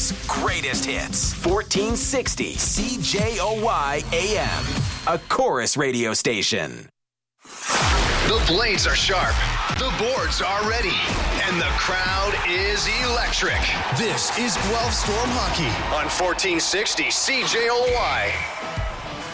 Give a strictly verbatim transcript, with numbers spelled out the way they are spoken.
Guelph's greatest hits. fourteen sixty C J O Y A M, a Chorus radio station. The blades are sharp, the boards are ready, and the crowd is electric. This is Guelph Storm Hockey on fourteen sixty C J O Y.